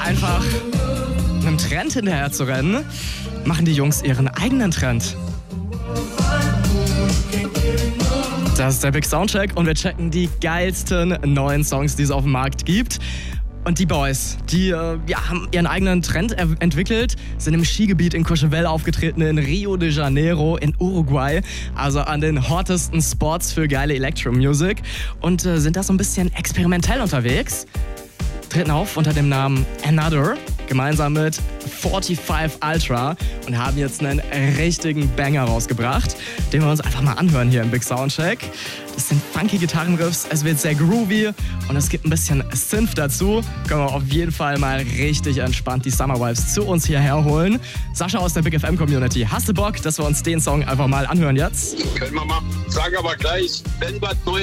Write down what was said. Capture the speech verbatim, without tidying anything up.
einfach einem Trend hinterher zu rennen, machen die Jungs ihren eigenen Trend. Das ist der Big Soundcheck und wir checken die geilsten neuen Songs, die es auf dem Markt gibt. Und die Boys, die äh, ja, haben ihren eigenen Trend er- entwickelt, sind im Skigebiet in Courchevel aufgetreten, in Rio de Janeiro, in Uruguay, also an den hottesten Spots für geile Electro-Music und äh, sind da so ein bisschen experimentell unterwegs. Treten auf unter dem Namen Another, gemeinsam mit fünfundvierzig Ultra und haben jetzt einen richtigen Banger rausgebracht, den wir uns einfach mal anhören hier im Big Soundcheck. Das sind funky Gitarrenriffs, es wird sehr groovy und es gibt ein bisschen Synth dazu. Können wir auf jeden Fall mal richtig entspannt die Summer Vibes zu uns hierher holen. Sascha aus der Big F M Community, hast du Bock, dass wir uns den Song einfach mal anhören jetzt? Können wir machen. Sag aber gleich, wenn was Neues